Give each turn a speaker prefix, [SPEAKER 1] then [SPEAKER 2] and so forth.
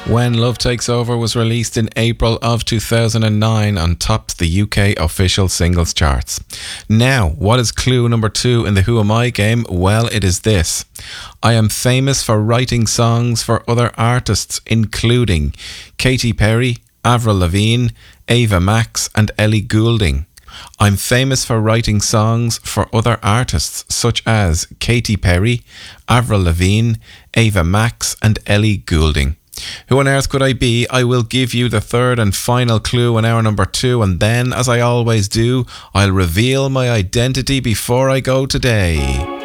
[SPEAKER 1] When Love Takes Over was released in April of 2009 and topped the UK official singles charts. Now, what is clue number 2 in the Who Am I game? Well, it is this. I am famous for writing songs for other artists, including Katy Perry, Avril Lavigne, Ava Max and Ellie Goulding. I'm famous for writing songs for other artists such as Katy Perry, Avril Lavigne, Ava Max and Ellie Goulding. Who on earth could I be? I will give you the third and final clue in hour number 2, and then, as I always do, I'll reveal my identity before I go today.